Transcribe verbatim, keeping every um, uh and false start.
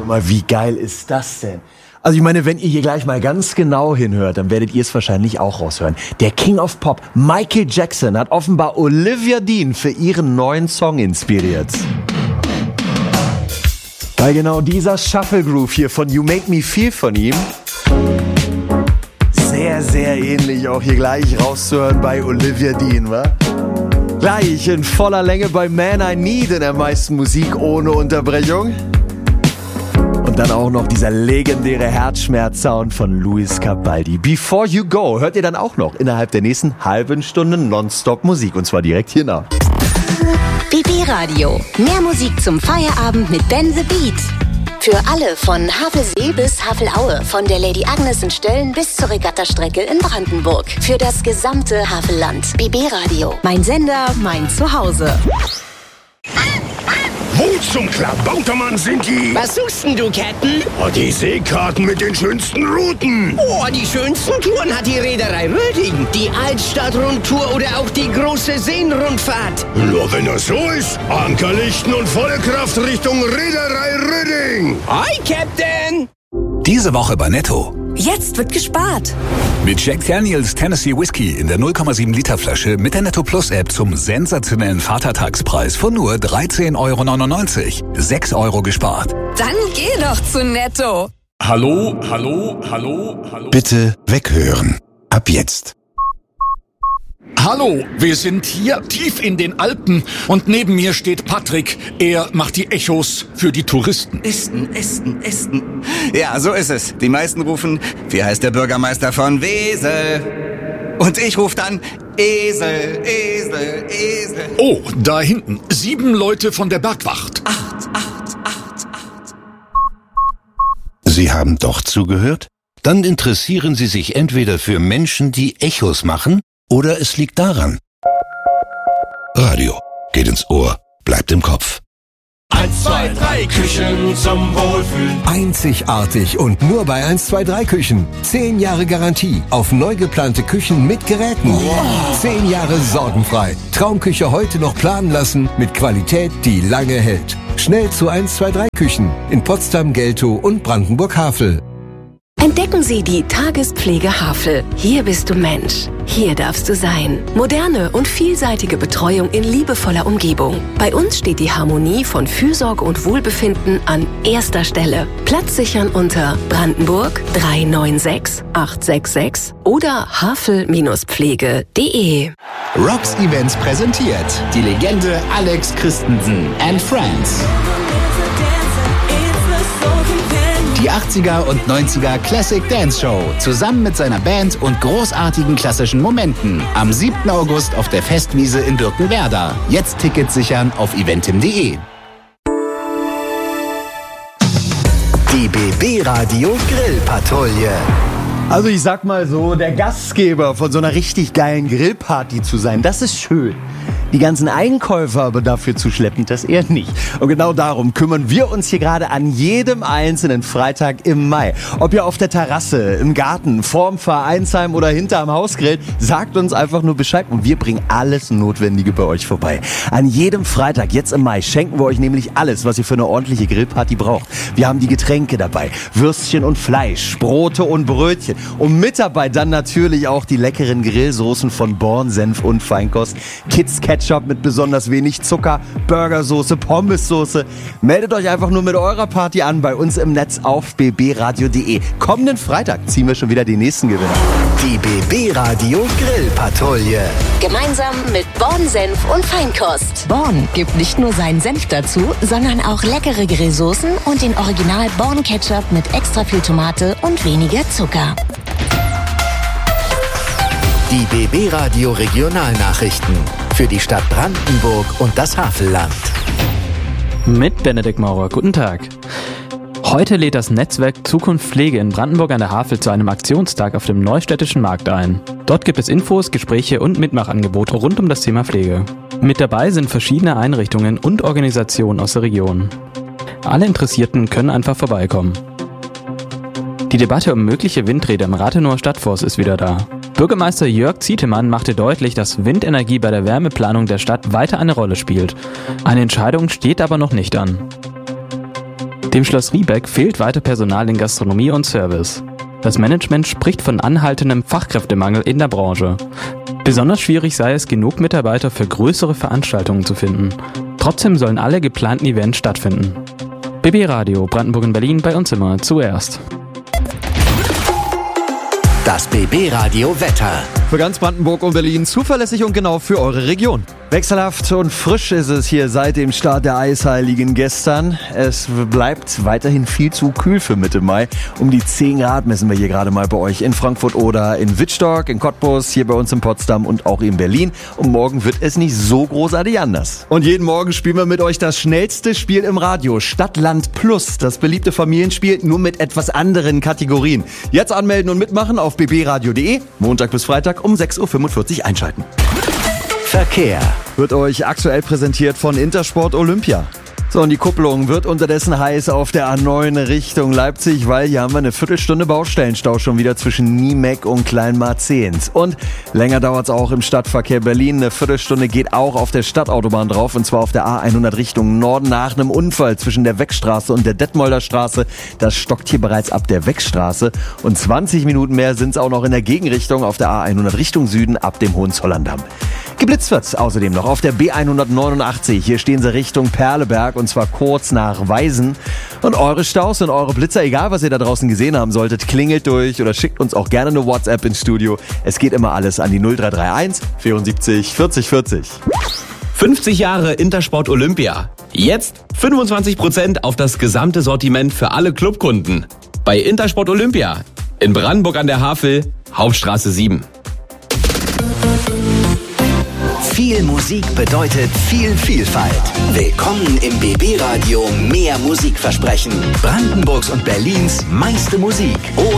Mal, wie geil ist das denn? Also ich meine, wenn ihr hier gleich mal ganz genau hinhört, dann werdet ihr es wahrscheinlich auch raushören. Der King of Pop, Michael Jackson, hat offenbar Olivia Dean für ihren neuen Song inspiriert. Weil genau dieser Shuffle Groove hier von You Make Me Feel von ihm sehr, sehr ähnlich auch hier gleich rauszuhören bei Olivia Dean, wa? Gleich in voller Länge bei Man I Need in der meisten Musik ohne Unterbrechung. Und dann auch noch dieser legendäre Herzschmerz-Sound von Luis Capaldi. Before You Go hört ihr dann auch noch innerhalb der nächsten halben Stunde nonstop Musik. Und zwar direkt hier nach. B B Radio. Mehr Musik zum Feierabend mit Ben the Beat. Für alle von Havelsee bis Havelaue, von der Lady Agnes in Stölln bis zur Regattastrecke in Brandenburg. Für das gesamte Havelland. B B Radio. Mein Sender, mein Zuhause. Wo zum Klabautermann sind die? Was suchst denn du, Captain? Oh, die Seekarten mit den schönsten Routen. Oh, die schönsten Touren hat die Reederei Röding. Die Altstadtrundtour oder auch die große Seenrundfahrt. Nur wenn das so ist, Ankerlichten und volle Kraft Richtung Reederei Röding. Hi, Captain! Diese Woche bei Netto. Jetzt wird gespart. Mit Jack Daniels Tennessee Whiskey in der null Komma sieben Liter Flasche mit der Netto Plus App zum sensationellen Vatertagspreis von nur dreizehn Euro neunundneunzig. sechs Euro gespart. Dann geh doch zu Netto. Hallo, hallo, hallo, hallo. Bitte weghören. Ab jetzt. Hallo, wir sind hier tief in den Alpen und neben mir steht Patrick. Er macht die Echos für die Touristen. Esten, Esten, Esten. Ja, so ist es. Die meisten rufen, wie heißt der Bürgermeister von Wesel? Und ich rufe dann Esel, Esel, Esel. Oh, da hinten. Sieben Leute von der Bergwacht. Acht, acht, acht, acht. Sie haben doch zugehört? Dann interessieren Sie sich entweder für Menschen, die Echos machen, oder es liegt daran. Radio geht ins Ohr, bleibt im Kopf. eins, zwei, drei Küchen zum Wohlfühlen. Einzigartig und nur bei eins, zwei, drei Küchen. Zehn Jahre Garantie auf neu geplante Küchen mit Geräten. Wow. Zehn Jahre sorgenfrei. Traumküche heute noch planen lassen mit Qualität, die lange hält. Schnell zu eins, zwei, drei Küchen in Potsdam, Geltow und Brandenburg-Havel. Entdecken Sie die Tagespflege Havel. Hier bist du Mensch. Hier darfst du sein. Moderne und vielseitige Betreuung in liebevoller Umgebung. Bei uns steht die Harmonie von Fürsorge und Wohlbefinden an erster Stelle. Platz sichern unter Brandenburg drei neun sechs acht sechs sechs oder havel Pflege punkt de. Rocks Events präsentiert die Legende Alex Christensen and Friends. Die achtziger und neunziger Classic Dance Show zusammen mit seiner Band und großartigen klassischen Momenten am siebten August auf der Festwiese in Birkenwerder. Jetzt Tickets sichern auf eventim punkt de. Die B B Radio Grillpatrouille. Also ich sag mal so, der Gastgeber von so einer richtig geilen Grillparty zu sein, das ist schön. Die ganzen Einkäufer aber dafür zu schleppen, das eher nicht. Und genau darum kümmern wir uns hier gerade an jedem einzelnen Freitag im Mai. Ob ihr auf der Terrasse, im Garten, vorm Vereinsheim oder hinterm Haus grillt, sagt uns einfach nur Bescheid und wir bringen alles Notwendige bei euch vorbei. An jedem Freitag, jetzt im Mai, schenken wir euch nämlich alles, was ihr für eine ordentliche Grillparty braucht. Wir haben die Getränke dabei, Würstchen und Fleisch, Brote und Brötchen und mit dabei dann natürlich auch die leckeren Grillsoßen von Born, Senf und Feinkost, Kids Ketchup mit besonders wenig Zucker, Burgersoße, Pommessoße. Meldet euch einfach nur mit eurer Party an bei uns im Netz auf b b radio punkt de. Kommenden Freitag ziehen wir schon wieder die nächsten Gewinner. Die B B Radio Grillpatrouille. Gemeinsam mit Born, Senf und Feinkost. Born gibt nicht nur seinen Senf dazu, sondern auch leckere Grillsoßen und den Original Born Ketchup mit extra viel Tomate und weniger Zucker. Die B B Radio Regionalnachrichten für die Stadt Brandenburg und das Havelland. Mit Benedikt Maurer, guten Tag. Heute lädt das Netzwerk Zukunft Pflege in Brandenburg an der Havel zu einem Aktionstag auf dem Neustädtischen Markt ein. Dort gibt es Infos, Gespräche und Mitmachangebote rund um das Thema Pflege. Mit dabei sind verschiedene Einrichtungen und Organisationen aus der Region. Alle Interessierten können einfach vorbeikommen. Die Debatte um mögliche Windräder im Rathenower Stadtforst ist wieder da. Bürgermeister Jörg Zietemann machte deutlich, dass Windenergie bei der Wärmeplanung der Stadt weiter eine Rolle spielt. Eine Entscheidung steht aber noch nicht an. Dem Schloss Riebeck fehlt weiter Personal in Gastronomie und Service. Das Management spricht von anhaltendem Fachkräftemangel in der Branche. Besonders schwierig sei es, genug Mitarbeiter für größere Veranstaltungen zu finden. Trotzdem sollen alle geplanten Events stattfinden. B B Radio, Brandenburg und Berlin, bei uns immer zuerst. Das B B Radio Wetter. Für ganz Brandenburg und Berlin zuverlässig und genau für eure Region. Wechselhaft und frisch ist es hier seit dem Start der Eisheiligen gestern. Es bleibt weiterhin viel zu kühl für Mitte Mai. Um die zehn Grad messen wir hier gerade mal bei euch in Frankfurt oder in Wittstock, in Cottbus, hier bei uns in Potsdam und auch in Berlin. Und morgen wird es nicht so großartig anders. Und jeden Morgen spielen wir mit euch das schnellste Spiel im Radio. Stadt, Land Plus, das beliebte Familienspiel, nur mit etwas anderen Kategorien. Jetzt anmelden und mitmachen auf b b radio punkt de. Montag bis Freitag um sechs Uhr fünfundvierzig einschalten. Verkehr wird euch aktuell präsentiert von Intersport Olympia. So, und die Kupplung wird unterdessen heiß auf der A neun Richtung Leipzig, weil hier haben wir eine Viertelstunde Baustellenstau schon wieder zwischen Niemeck und Kleinmarzehns. Und länger dauert es auch im Stadtverkehr Berlin. Eine Viertelstunde geht auch auf der Stadtautobahn drauf, und zwar auf der A hundert Richtung Norden nach einem Unfall zwischen der Weckstraße und der Detmolder Straße. Das stockt hier bereits ab der Weckstraße. Und zwanzig Minuten mehr sind es auch noch in der Gegenrichtung auf der A hundert Richtung Süden ab dem Hohenzollerndamm. Geblitzt wird's außerdem noch auf der B hundertneunundachtzig. Hier stehen sie Richtung Perleberg, und zwar kurz nach Weisen. Und eure Staus und eure Blitzer, egal was ihr da draußen gesehen haben solltet, klingelt durch oder schickt uns auch gerne eine WhatsApp ins Studio. Es geht immer alles an die null drei drei eins vierundsiebzig vierzig vierzig. fünfzig Jahre Intersport Olympia. Jetzt fünfundzwanzig Prozent auf das gesamte Sortiment für alle Clubkunden. Bei Intersport Olympia in Brandenburg an der Havel, Hauptstraße sieben. Viel Musik bedeutet viel Vielfalt. Willkommen im B B Radio Mehr Musikversprechen. Brandenburgs und Berlins meiste Musik.